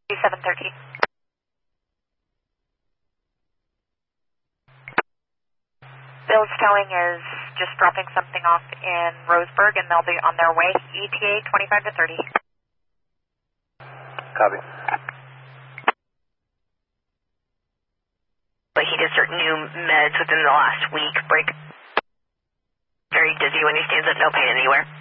713. Bill's towing is just dropping something off in Roseburg, and they'll be on their way. ETA 25 to 30. Copy. But he did certain new meds within the last week. Very dizzy when he stands up, no pain anywhere.